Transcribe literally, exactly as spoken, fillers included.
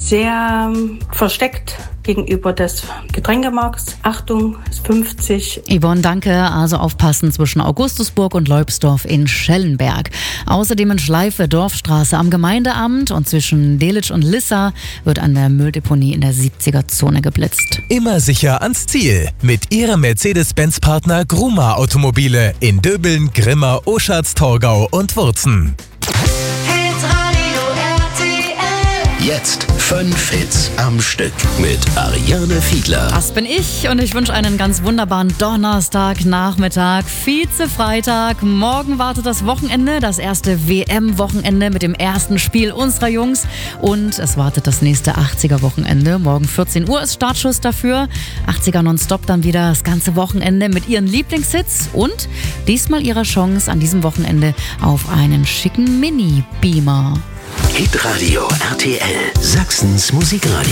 sehr versteckt gegenüber des Getränkemarkts. Achtung, ist fünfzig. Yvonne, danke. Also aufpassen zwischen Augustusburg und Leubsdorf in Schellenberg. Außerdem in Schleife, Dorfstraße am Gemeindeamt und zwischen Delitzsch und Lissa wird an der Mülldeponie in der siebziger-Zone geblitzt. Immer sicher ans Ziel mit Ihrem Mercedes-Benz-Partner Gruma Automobile in Döbeln, Grimma, Oschatz, Torgau und Wurzen. Jetzt fünf Hits am Stück mit Ariane Fiedler. Das bin ich und ich wünsche einen ganz wunderbaren Donnerstagnachmittag, Vize-Freitag. Morgen wartet das Wochenende, das erste W M-Wochenende mit dem ersten Spiel unserer Jungs. Und es wartet das nächste achtziger-Wochenende. Morgen vierzehn Uhr ist Startschuss dafür. achtziger nonstop dann wieder das ganze Wochenende mit ihren Lieblingshits und diesmal ihrer Chance an diesem Wochenende auf einen schicken Mini-Beamer. Hitradio R T L, Sachsens Musikradio.